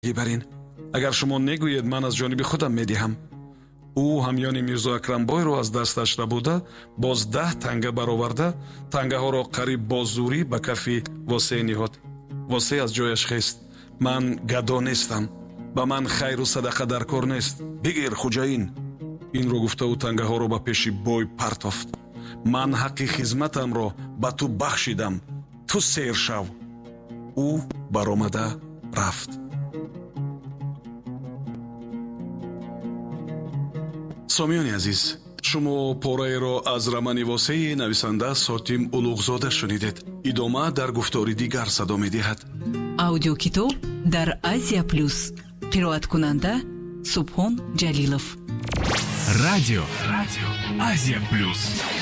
барин. агар шумо негӯед, ман аз ҷониби худам медиҳам. ӯ ҳамёни мирзо Акрамбойро аз дасташ рабуда, боз 10 танга бароварда, тангаҳоро қариб бо зурӣ ба кафи Восеъ ниҳод. Восеъ аз ҷояш хест. ман гадо нестам. ба ман хайру садақа дар кор нест. бигир хуҷаин. инро гуфта ӯ тангаҳоро ба пеши бой партофт. ман ҳаққи хизматамро ба ту бахшидам. ту сер шав. ӯ баромада рафт. сомиёни азиз, шумо пораеро аз рамани Восеъи нависанда Сотим Улуғзода шунидед. идома дар гуфтори дигар садо медиҳад. аудиокитоб дар Азия Плюс. қироаткунанда Субҳон Ҷалилов. Радио Азия Плюс.